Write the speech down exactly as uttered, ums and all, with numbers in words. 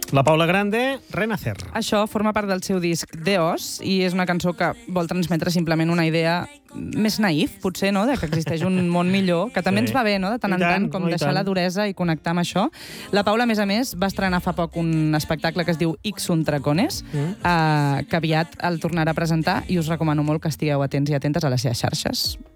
La Paula Grande, Renacer. Això forma part del seu disc Deos i és una cançó que vol transmetre simplement una idea més naïf, potser, no?, de que existeix un món millor, que també Sí. ens va bé, no?, de tant en I tant, tant, com oh, i deixar tant. la duresa i connectar amb això. La Paula, a més a més, va estrenar fa poc un espectacle que es diu X un Tracones, Mm. eh, que aviat el tornarà a presentar i us recomano molt que estigueu atents i atentes a les seves xarxes.